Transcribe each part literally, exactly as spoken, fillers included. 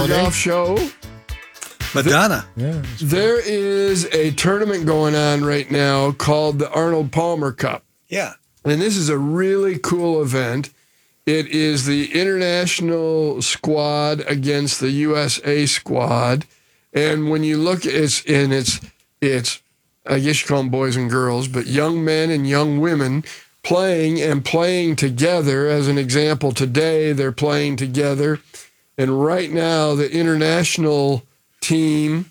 Golf show. Madonna. Yeah. There is a tournament going on right now called the Arnold Palmer Cup. Yeah. And this is a really cool event. It is the international squad against the U S A squad. And when you look, it's and it's it's I guess you call them boys and girls, but young men and young women playing and playing together. As an example, today they're playing together. And right now, the international team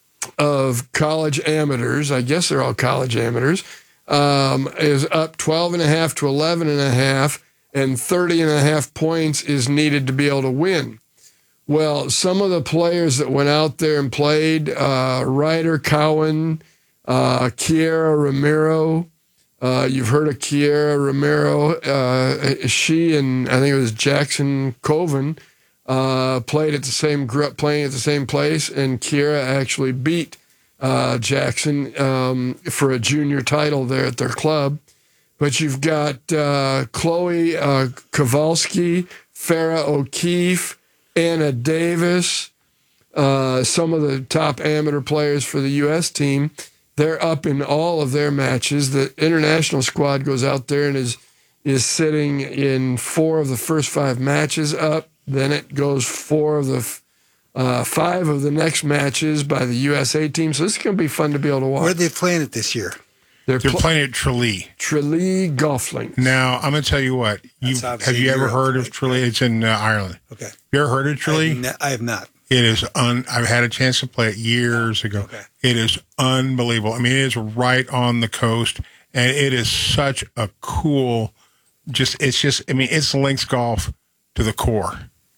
of college amateurs, I guess they're all college amateurs, um, is up twelve and a half to eleven and a half, and thirty and a half points is needed to be able to win. Well, some of the players that went out there and played, uh, Ryder Cowan, uh, Kiera Romero, uh, you've heard of Kiera Romero, uh, she and I think it was Jackson Coven, Uh, played at the same, grew up playing at the same place, and Kiera actually beat uh, Jackson um, for a junior title there at their club. But you've got uh, Chloe uh, Kowalski, Farrah O'Keefe, Anna Davis, uh, some of the top amateur players for the U S team. They're up in all of their matches. The international squad goes out there and is is sitting in four of the first five matches up. Then it goes four of the uh, five of the next matches by the U S A team. So this is going to be fun to be able to watch. Where are they playing it this year? They're, They're pl- playing at Tralee. Tralee Golf Links. Now, I'm going to tell you what. You Have you ever Europe, heard of right? Tralee? It's in uh, Ireland. Okay. You ever heard of I Tralee? have, ne- I have not. It is un. I've had a chance to play it years ago. Okay. It is unbelievable. I mean, it is right on the coast, and it is such a cool. Just it's just. I mean, it's links golf to the core.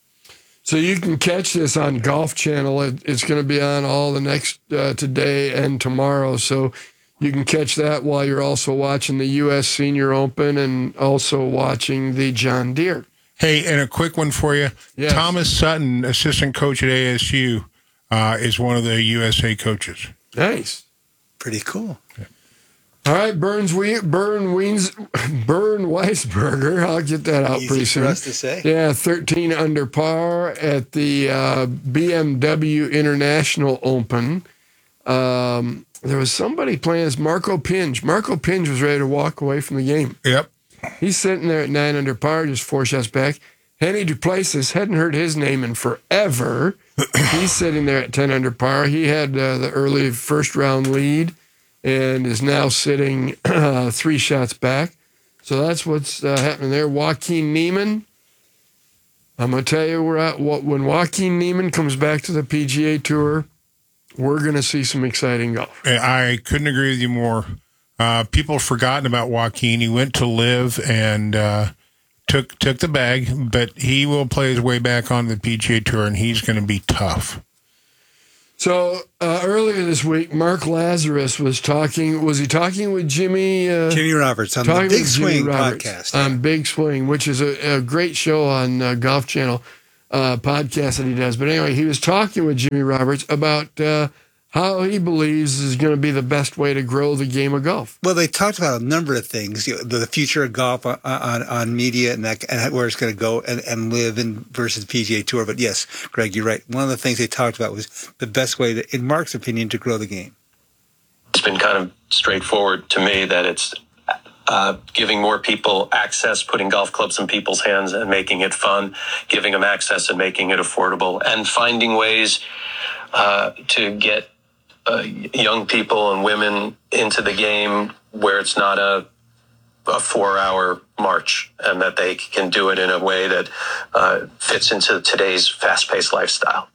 So you can catch this on Golf Channel. It, it's going to be on all the next uh, today and tomorrow. So you can catch that while you're also watching the U S Senior Open and also watching the John Deere. Hey, and a quick one for you. Yes. Thomas Sutton, assistant coach at A S U, uh, is one of the U S A coaches. Nice. Pretty cool. All right, Burns, we Burn Weens, Burn Weisberger. I'll get that out Easy pretty for soon. us to say. Yeah, thirteen under par at the uh, B M W International Open. Um, there was somebody playing as Marco Pinge. Marco Pinge was ready to walk away from the game. Yep. He's sitting there at nine under par, just four shots back. Henny Duplessis, hadn't heard his name in forever. He's sitting there at ten under par. He had uh, the early first round lead and is now sitting uh, three shots back. So that's what's uh, happening there. Joaquin Niemann, I'm going to tell you, we're at, when Joaquin Niemann comes back to the P G A Tour, we're going to see some exciting golf. I couldn't agree with you more. Uh, people have forgotten about Joaquin. He went to live and uh, took took the bag, but he will play his way back on the P G A Tour, and he's going to be tough. So uh, earlier this week, Mark Lazarus was talking. Was he talking with Jimmy? Uh, Jimmy Roberts on the talking Big with Jimmy Swing Roberts podcast. on Big Swing, which is a, a great show on uh, Golf Channel uh, podcast that he does. But anyway, he was talking with Jimmy Roberts about uh, how he believes is going to be the best way to grow the game of golf. Well, they talked about a number of things, you know, the future of golf on, on, on media and, that, and where it's going to go and, and live in versus the P G A Tour. But yes, Greg, you're right. One of the things they talked about was the best way, to, in Mark's opinion, to grow the game. It's been kind of straightforward to me that it's uh, giving more people access, putting golf clubs in people's hands and making it fun, giving them access and making it affordable, and finding ways uh, to get Uh, young people and women into the game where it's not a, a four-hour march, and that they can do it in a way that uh, fits into today's fast-paced lifestyle.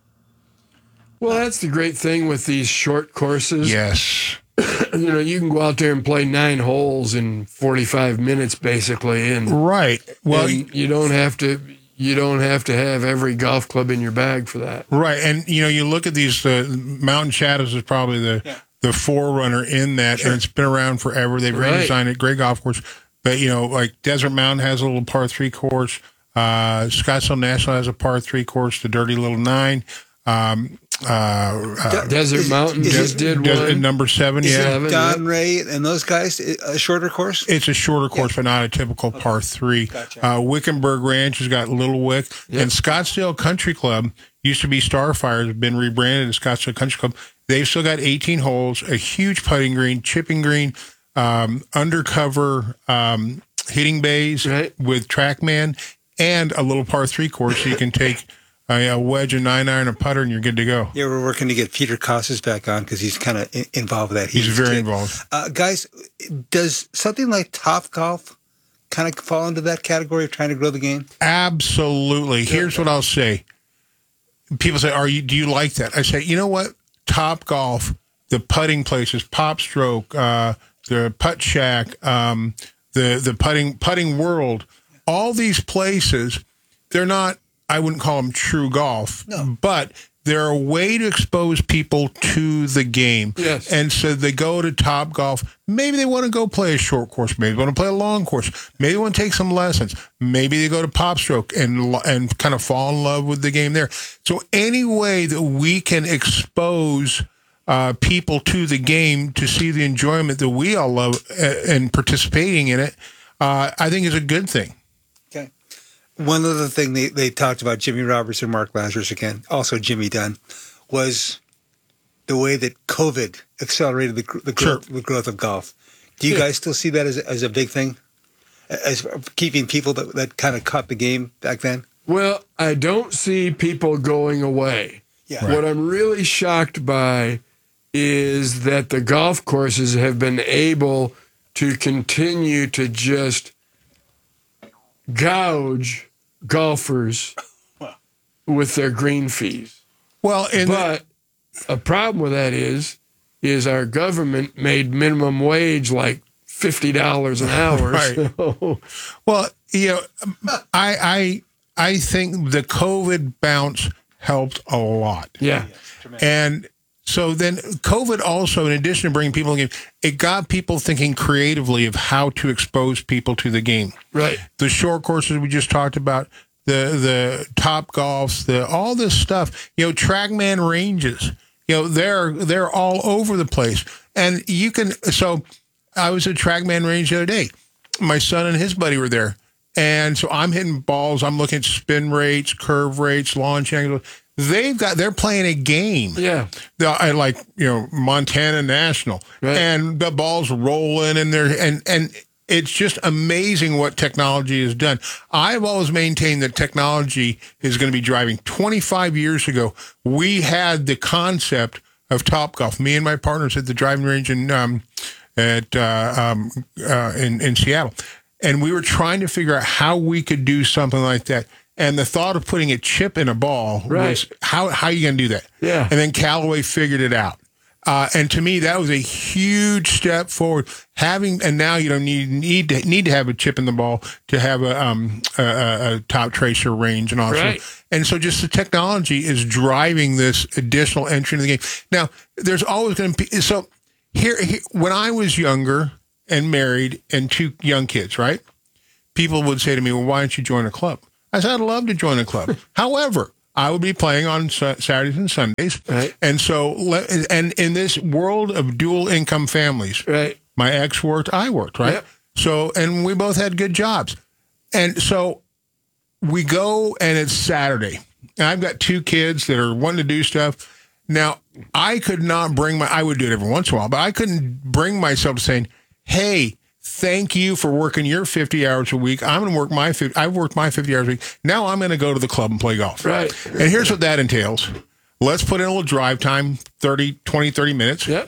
Well, that's the great thing with these short courses. Yes. You know, you can go out there and play nine holes in forty-five minutes, basically, and Right. Well, and you don't have to. You don't have to have every golf club in your bag for that. right. And, you know, you look at these, uh, Mountain Shadows is probably the, Yeah. the forerunner in that, Sure. and it's been around forever. They've Right. redesigned it. Great golf course. But, you know, like Desert Mountain has a little par three course. Uh, Scottsdale National has a par three course, the Dirty Little Nine. Um, uh, uh, Desert Is- Mountain is just it- did Des- one. number seven, Is yeah. it Seven, Don yep. Ray and those guys a shorter course? It's a shorter course, but not a typical par three. Gotcha. Uh, Wickenburg Ranch has got Little Wick. Yep. And Scottsdale Country Club used to be Starfire, has been rebranded as Scottsdale Country Club. They've still got eighteen holes, a huge putting green, chipping green, um, undercover um, hitting bays right. with TrackMan, and a little par three course so you can take a, a wedge, a nine iron, a putter, and you're good to go. Yeah, we're working to get Peter Costas back on because he's kind of involved with that. He's, he's very kid. involved. Uh, guys, does something like Top Golf kind of fall into that category of trying to grow the game? Absolutely. Here's what I'll say. People say, "Are you? Do you like that?" I say, you know what? Top Golf, the putting places, Pop Stroke, uh, the Putt Shack, um, the the putting putting world, all these places, they're not. I wouldn't call them true golf, no. but they're a way to expose people to the game. Yes. And so they go to Top Golf. Maybe they want to go play a short course. Maybe they want to play a long course. Maybe they want to take some lessons. Maybe they go to Pop Stroke and and kind of fall in love with the game there. So any way that we can expose uh, people to the game to see the enjoyment that we all love uh, and participating in it, uh, I think is a good thing. Okay. One other thing they, they talked about, Jimmy Roberts and Mark Lazarus again, also Jimmy Dunn, was the way that COVID accelerated the, the, growth, Sure. the growth of golf. Do you Yeah. guys still see that as, as a big thing? As keeping people that, that kind of caught the game back then? Well, I don't see people going away. Yeah. What I'm really shocked by is that the golf courses have been able to continue to just gouge golfers with their green fees. Well, and But a problem with that is, is our government made minimum wage like fifty dollars an hour. Right. So, well, you know, I I I think the COVID bounce helped a lot. yeah. And so then COVID also, in addition to bringing people in the game, it got people thinking creatively of how to expose people to the game. Right. The short courses we just talked about, the the Top Golfs, the all this stuff, you know, TrackMan ranges, you know, they're they're all over the place. And you can, so I was at TrackMan range the other day. My son and his buddy were there. And so I'm hitting balls, I'm looking at spin rates, curve rates, launch angles. They've got, they're playing a game. Yeah. I like, you know, Montana National, Right. and the ball's rolling, and they're, and, and it's just amazing what technology has done. I've always maintained that technology is going to be driving. twenty-five years ago, we had the concept of Top Golf. Me and my partners at the driving range in, um, at, uh, um, uh, in, in Seattle. And we were trying to figure out how we could do something like that. And the thought of putting a chip in a ball Right. was, how, how are you going to do that? Yeah. And then Callaway figured it out. Uh, and to me, that was a huge step forward. Having, and now you don't need need to need to have a chip in the ball to have a um a, a, a top tracer range and all that. Right. Stuff. And so, just the technology is driving this additional entry into the game. Now, there's always going to be so here, here. When I was younger and married and two young kids, right? People would say to me, "Well, why don't you join a club?" I said, "I'd love to join a club." However, I would be playing on Saturdays and Sundays. Right. And so, and in this world of dual income families, Right. my ex worked, I worked, right? Yep. So, and we both had good jobs. And so we go and it's Saturday. And I've got two kids that are wanting to do stuff. Now, I could not bring my, I would do it every once in a while, but I couldn't bring myself to saying, hey, thank you for working your fifty hours a week. I'm going to work my fifty. I've worked my fifty hours a week. Now I'm going to go to the club and play golf. Right. And here's what that entails. Let's put in a little drive time, thirty, twenty, thirty minutes. Yep.